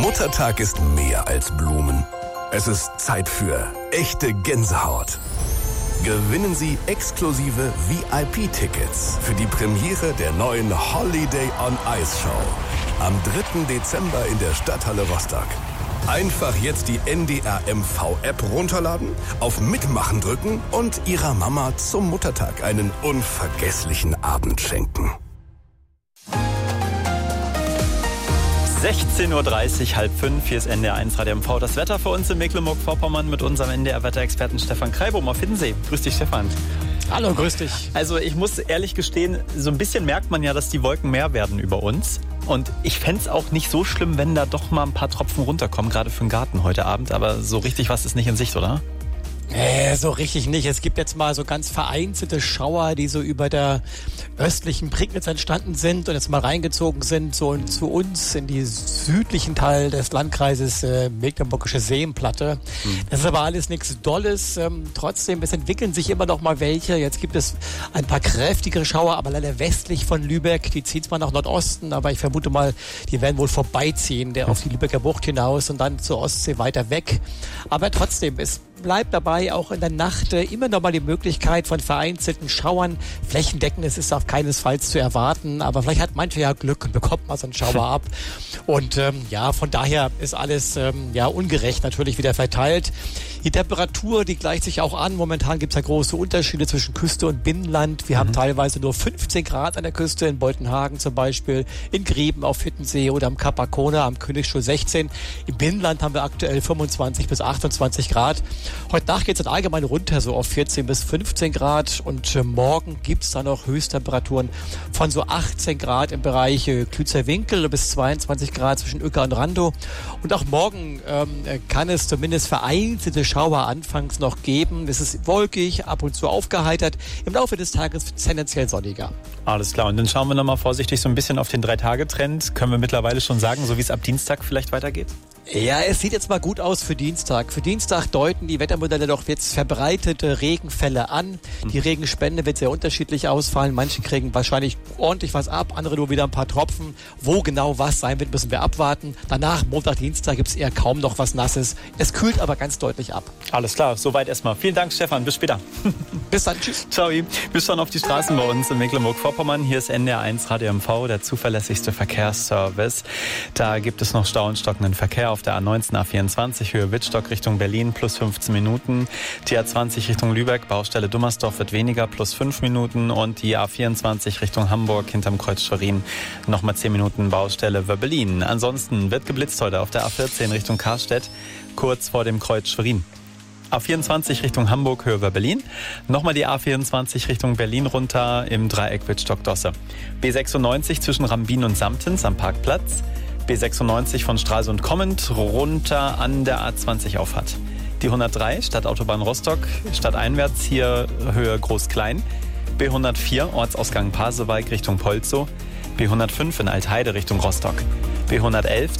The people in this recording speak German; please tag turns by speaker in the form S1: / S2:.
S1: Muttertag ist mehr als Blumen. Es ist Zeit für echte Gänsehaut. Gewinnen Sie exklusive VIP-Tickets für die Premiere der neuen Holiday on Ice Show am 3. Dezember in der Stadthalle Rostock. Einfach jetzt die NDR-MV-App runterladen, auf Mitmachen drücken und Ihrer Mama zum Muttertag einen unvergesslichen Abend schenken.
S2: 16.30 Uhr, 4:30, hier ist NDR1 Radio MV. Das Wetter für uns in Mecklenburg-Vorpommern mit unserem NDR-Wetterexperten Stefan Kreibohm auf Hiddensee. Grüß dich, Stefan.
S3: Hallo, grüß dich.
S2: Also ich muss ehrlich gestehen, so ein bisschen merkt man ja, dass die Wolken mehr werden über uns. Und ich fände es auch nicht so schlimm, wenn da doch mal ein paar Tropfen runterkommen, gerade für den Garten heute Abend. Aber so richtig was ist nicht in Sicht, oder?
S3: So richtig nicht. Es gibt jetzt mal so ganz vereinzelte Schauer, die so über der östlichen Prignitz entstanden sind und jetzt mal reingezogen sind, so zu uns in die südlichen Teil des Landkreises Mecklenburgische Seenplatte. Das ist aber alles nichts Dolles. Trotzdem, es entwickeln sich immer noch mal welche. Jetzt gibt es ein paar kräftigere Schauer, aber leider westlich von Lübeck. Die zieht zwar nach Nordosten, aber ich vermute mal, die werden wohl vorbeiziehen, auf die Lübecker Bucht hinaus und dann zur Ostsee weiter weg. Aber trotzdem, es bleibt dabei auch in der Nacht immer noch mal die Möglichkeit von vereinzelten Schauern. Flächendeckend ist es auf keinesfalls zu erwarten, aber vielleicht hat mancher ja Glück und bekommt mal so einen Schauer ab. Und von daher ist alles ungerecht natürlich wieder verteilt. Die Temperatur, die gleicht sich auch an. Momentan gibt es ja große Unterschiede zwischen Küste und Binnenland. Wir haben teilweise nur 15 Grad an der Küste, in Boltenhagen zum Beispiel, in Grieben auf Hiddensee oder am Kap Arkona am Königsstuhl 16. Im Binnenland haben wir aktuell 25 bis 28 Grad. Heute Nacht geht es dann allgemein runter, so auf 14 bis 15 Grad. Und morgen gibt es dann noch Höchsttemperaturen von so 18 Grad im Bereich Klützer Winkel bis 22 Grad zwischen Uecker und Randow. Und auch morgen kann es zumindest vereinzelte Schauer anfangs noch geben. Es ist wolkig, ab und zu aufgeheitert. Im Laufe des Tages tendenziell sonniger.
S2: Alles klar. Und dann schauen wir nochmal vorsichtig so ein bisschen auf den 3-Tage-Trend. Können wir mittlerweile schon sagen, so wie es ab Dienstag vielleicht weitergeht?
S3: Ja, es sieht jetzt mal gut aus für Dienstag. Für Dienstag deuten die Wettermodelle doch jetzt verbreitete Regenfälle an. Die Regenspende wird sehr unterschiedlich ausfallen. Manche kriegen wahrscheinlich ordentlich was ab, andere nur wieder ein paar Tropfen. Wo genau was sein wird, müssen wir abwarten. Danach, Montag, Dienstag, gibt es eher kaum noch was Nasses. Es kühlt aber ganz deutlich ab.
S2: Alles klar, soweit erstmal. Vielen Dank, Stefan. Bis später.
S3: Bis dann, tschüss.
S2: Ciao. Bis schon auf die Straßen bei uns in Mecklenburg-Vorpommern. Hier ist NDR1 Radio MV, der zuverlässigste Verkehrsservice. Da gibt es noch Stau und stockenden Verkehr auf der A19, A24, Höhe Wittstock Richtung Berlin, plus 15 Minuten. Die A20 Richtung Lübeck, Baustelle Dummersdorf wird weniger, plus 5 Minuten. Und die A24 Richtung Hamburg, hinterm Kreuz Schwerin, nochmal 10 Minuten Baustelle Wöbbelin. Ansonsten wird geblitzt heute auf der A14 Richtung Karstedt, kurz vor dem Kreuz Schwerin. A24 Richtung Hamburg, Höhe Berlin. Nochmal die A24 Richtung Berlin runter im Dreieck Wittstock-Dosse. B96 zwischen Rambin und Samtens am Parkplatz. B96 von Stralsund kommend runter an der A20 Auffahrt. Die 103 Stadtautobahn Rostock, stadteinwärts hier Höhe Groß-Klein. B104 Ortsausgang Pasewalk Richtung Polzow. B105 in Altheide Richtung Rostock. B111